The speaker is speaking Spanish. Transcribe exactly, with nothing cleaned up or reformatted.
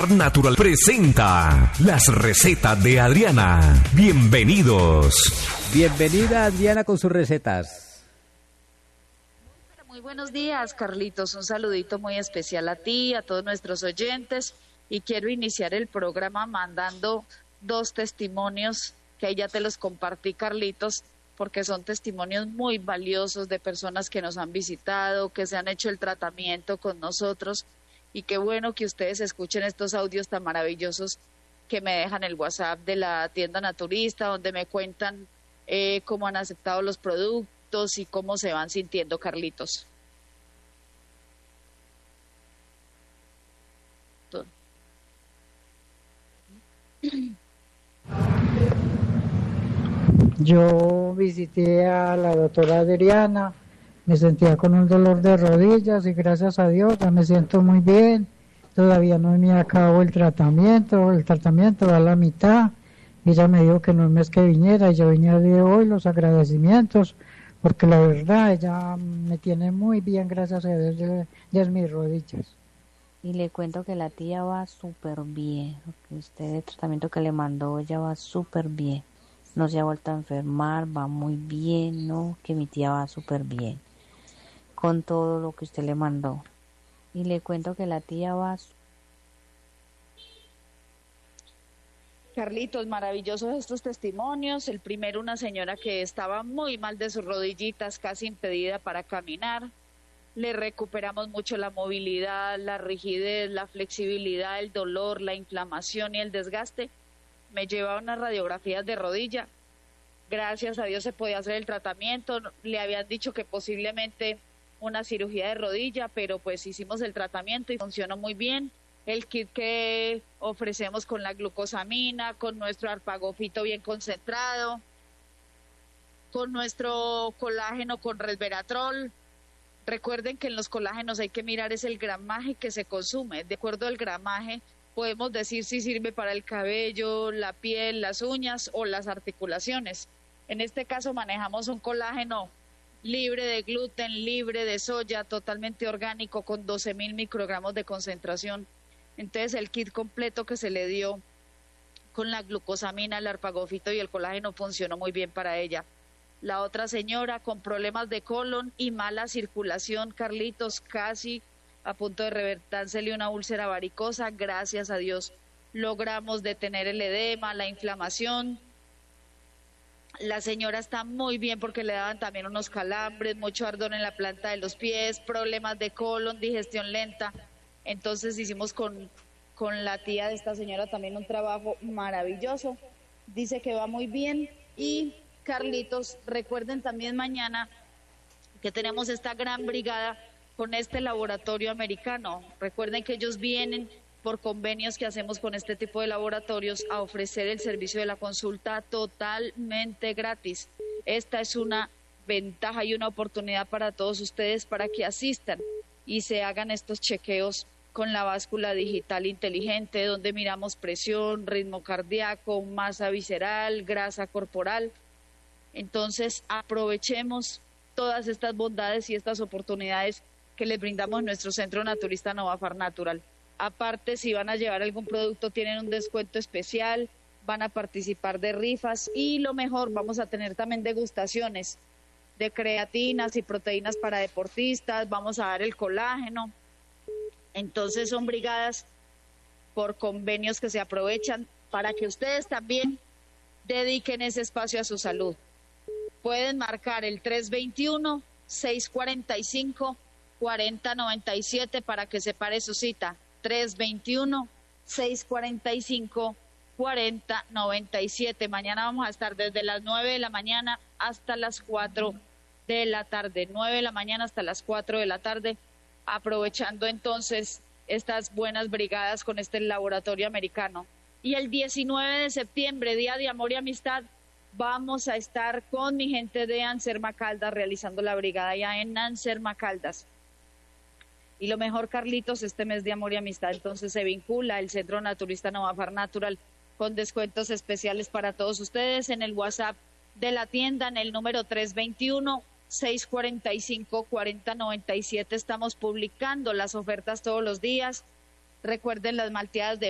Natural presenta las recetas de Adriana. Bienvenidos. Bienvenida Adriana con sus recetas. Muy buenos días, Carlitos. Un saludito muy especial a ti, a todos nuestros oyentes. Y quiero iniciar el programa mandando dos testimonios que ahí ya te los compartí, Carlitos, porque son testimonios muy valiosos de personas que nos han visitado, que se han hecho el tratamiento con nosotros. Y qué bueno que ustedes escuchen estos audios tan maravillosos que me dejan el WhatsApp de la tienda naturista, donde me cuentan eh, cómo han aceptado los productos y cómo se van sintiendo, Carlitos. Yo visité a la doctora Adriana. Me sentía con un dolor de rodillas y gracias a Dios ya me siento muy bien. Todavía no me acabo el tratamiento, el tratamiento va a la mitad. Ella me dijo que en un mes que viniera y yo vine de hoy los agradecimientos, porque la verdad ella me tiene muy bien, gracias a Dios, ya, ya es mis rodillas. Y le cuento que la tía va súper bien, que usted el tratamiento que le mandó ella va súper bien. No se ha vuelto a enfermar, va muy bien, ¿no? Que mi tía va súper bien con todo lo que usted le mandó. Y le cuento que la tía va... Carlitos, maravillosos estos testimonios. El primero, una señora que estaba muy mal de sus rodillitas, casi impedida para caminar. Le recuperamos mucho la movilidad, la rigidez, la flexibilidad, el dolor, la inflamación y el desgaste. Me llevaba unas radiografías de rodilla. Gracias a Dios se podía hacer el tratamiento. Le habían dicho que posiblemente una cirugía de rodilla, pero pues hicimos el tratamiento y funcionó muy bien. El kit que ofrecemos con la glucosamina, con nuestro arpagofito bien concentrado, con nuestro colágeno con resveratrol. Recuerden que en los colágenos hay que mirar es el gramaje que se consume. De acuerdo al gramaje podemos decir si sirve para el cabello, la piel, las uñas o las articulaciones. En este caso manejamos un colágeno libre de gluten, libre de soya, totalmente orgánico, con doce mil microgramos de concentración. Entonces el kit completo que se le dio con la glucosamina, el arpagofito y el colágeno funcionó muy bien para ella. La otra señora con problemas de colon y mala circulación, Carlitos, casi a punto de reventársele una úlcera varicosa, gracias a Dios logramos detener el edema, la inflamación. La señora está muy bien porque le daban también unos calambres, mucho ardor en la planta de los pies, problemas de colon, digestión lenta. Entonces hicimos con, con la tía de esta señora también un trabajo maravilloso. Dice que va muy bien. Y Carlitos, recuerden también mañana que tenemos esta gran brigada con este laboratorio americano. Recuerden que ellos vienen por convenios que hacemos con este tipo de laboratorios a ofrecer el servicio de la consulta totalmente gratis. Esta es una ventaja y una oportunidad para todos ustedes para que asistan y se hagan estos chequeos con la báscula digital inteligente, donde miramos presión, ritmo cardíaco, masa visceral, grasa corporal. Entonces aprovechemos todas estas bondades y estas oportunidades que les brindamos en nuestro Centro Naturista Novafar Natural. Aparte, si van a llevar algún producto, tienen un descuento especial, van a participar de rifas y lo mejor, vamos a tener también degustaciones de creatinas y proteínas para deportistas, vamos a dar el colágeno. Entonces son brigadas por convenios que se aprovechan para que ustedes también dediquen ese espacio a su salud. Pueden marcar el tres veintiuno, seiscientos cuarenta y cinco, cuarenta noventa y siete para que separe su cita. tres veintiuno, seiscientos cuarenta y cinco, cuarenta noventa y siete. Mañana vamos a estar desde las nueve de la mañana hasta las cuatro de la tarde. nueve de la mañana hasta las cuatro de la tarde, aprovechando entonces estas buenas brigadas con este laboratorio americano. Y el diecinueve de septiembre, Día de Amor y Amistad, vamos a estar con mi gente de Anserma Caldas realizando la brigada ya en Anserma Caldas. Y lo mejor, Carlitos, este mes de amor y amistad, entonces se vincula el Centro Naturista Novafar Natural con descuentos especiales para todos ustedes en el WhatsApp de la tienda, en el número tres veintiuno, seiscientos cuarenta y cinco, cuarenta noventa y siete. Estamos publicando las ofertas todos los días. Recuerden las malteadas de